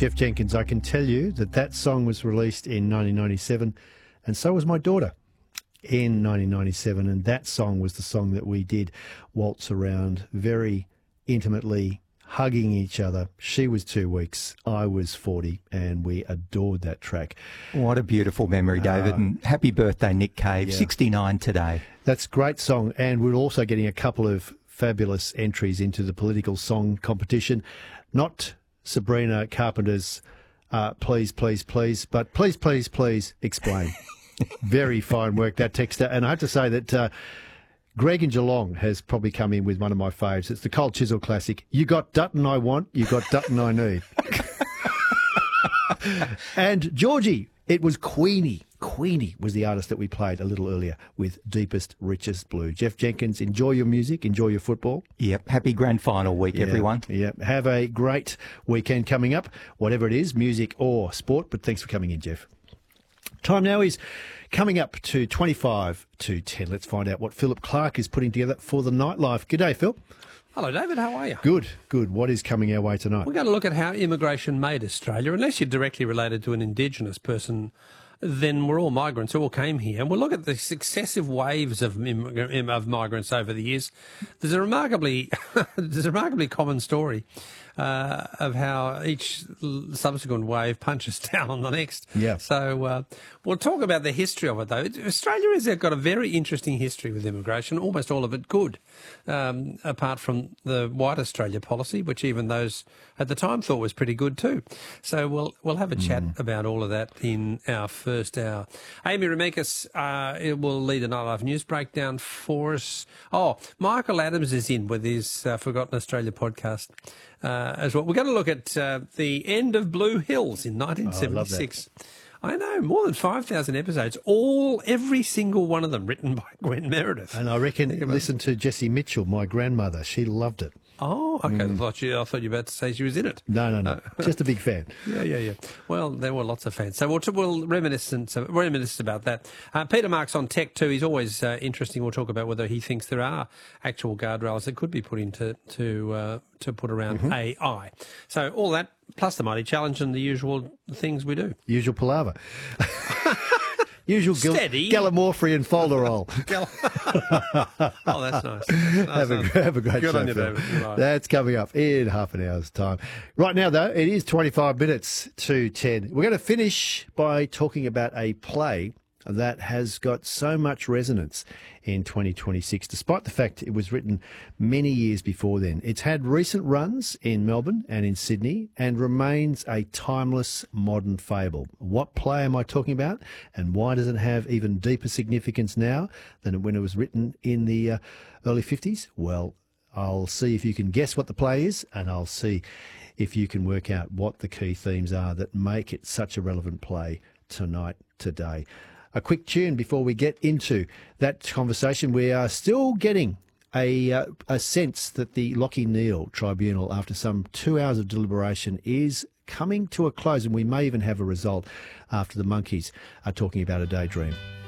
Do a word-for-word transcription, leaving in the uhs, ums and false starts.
Jeff Jenkins, I can tell you that that song was released in nineteen ninety-seven, and so was my daughter in nineteen ninety-seven, and that song was the song that we did waltz around very intimately, hugging each other. She was two weeks, I was forty, and we adored that track. What a beautiful memory, David, uh, and happy birthday, Nick Cave, yeah. sixty-nine today. That's a great song, and we're also getting a couple of fabulous entries into the political song competition. Not Sabrina Carpenter's uh, Please, Please, Please, but Please, Please, Please, Explain. Very fine work, that texter. And I have to say that uh, Greg in Geelong has probably come in with one of my faves. It's the Cold Chisel classic. You got Dutton I want, you got Dutton I need. And Georgie, it was Queenie. Queenie was the artist that we played a little earlier with Deepest, Richest Blue. Jeff Jenkins, enjoy your music, enjoy your football. Yep, happy grand final week, yeah, everyone. Yep, have a great weekend coming up, whatever it is, music or sport. But thanks for coming in, Jeff. Time now is coming up to twenty-five to ten. Let's find out what Philip Clark is putting together for the nightlife. Good day, Phil. Hello, David. How are you? Good, good. What is coming our way tonight? We're going to look at how immigration made Australia. Unless you're directly related to an Indigenous person, then we're all migrants who all came here. And we'll look at the successive waves of, immig- of migrants over the years. There's a remarkably, there's a remarkably common story uh, of how each subsequent wave punches down on the next. Yeah. So uh, we'll talk about the history of it, though. Australia has got a very interesting history with immigration, almost all of it good, um, apart from the White Australia policy, which even those at the time thought was pretty good too. So we'll we'll have a chat mm. about all of that in our first hour. Amy Remekas uh, it will lead a Nightlife News breakdown for us. Oh, Michael Adams is in with his uh, Forgotten Australia podcast uh, as well. We're going to look at uh, the end of Blue Hills in nineteen seventy-six. Oh, I know, more than five thousand episodes, all, every single one of them written by Gwen Meredith. And I reckon, listen to Jessie Mitchell, my grandmother. She loved it. Oh, okay. Mm. I, thought you, I thought you were about to say she was in it. No, no, no. Uh, Just a big fan. Yeah, yeah, yeah. Well, there were lots of fans. So we'll, we'll reminisce, reminisce about that. Uh, Peter Marks on tech too. He's always uh, interesting. We'll talk about whether he thinks there are actual guardrails that could be put into to uh, to put around mm-hmm. A I. So all that, plus the Mighty Challenge and the usual things we do. Usual palaver. Usual Steady. Gal- Gallimaufry folderol. Oh, that's nice. That's have, nice. A, have a great Good show, on you, David. Right. That's coming up in half an hour's time. Right now, though, it is twenty-five minutes to ten. We're going to finish by talking about a play that has got so much resonance in twenty twenty-six, despite the fact it was written many years before then. It's had recent runs in Melbourne and in Sydney and remains a timeless modern fable. What play am I talking about, and why does it have even deeper significance now than when it was written in the uh, early fifties? Well, I'll see if you can guess what the play is, and I'll see if you can work out what the key themes are that make it such a relevant play tonight, today. A quick tune before we get into that conversation. We are still getting a uh, a sense that the Lachie Neale Tribunal, after some two hours of deliberation, is coming to a close, and we may even have a result after the Monkeys are talking about a daydream.